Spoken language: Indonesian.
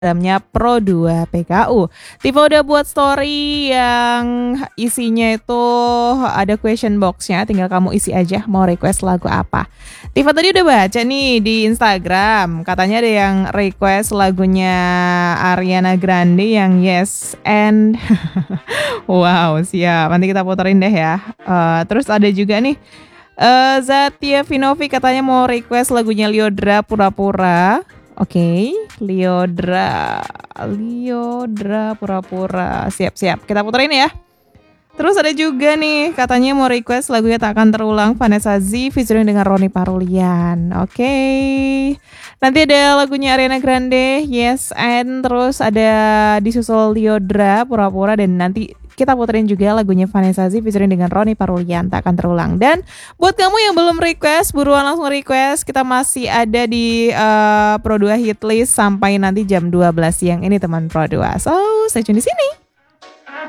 Instagramnya Pro2 PKU. Tifa udah buat story yang isinya itu ada question box-nya, tinggal kamu isi aja mau request lagu apa. Tifa tadi udah baca nih di Instagram, katanya ada yang request lagunya Ariana Grande yang Yes and wow, siap. Nanti kita puterin deh ya. Terus ada juga nih Zatia Vinovi katanya mau request lagunya Lyodra Pura-Pura. Oke, Lyodra Pura-Pura. Siap-siap, kita puterin ya. Terus ada juga nih, katanya mau request lagunya Tak Akan Terulang Vanessa Z featuring dengan Roni Parulian. Oke. Nanti ada lagunya Ariana Grande, Yes and terus ada disusul Lyodra Pura-Pura dan nanti kita puterin juga lagunya Vanessa Z featuring dengan Roni Parulian Tak Akan Terulang. Dan buat kamu yang belum request, buruan langsung request. Kita masih ada di Pro2 Hitlist sampai nanti jam 12 siang ini teman Pro2. So, stay tune di sini.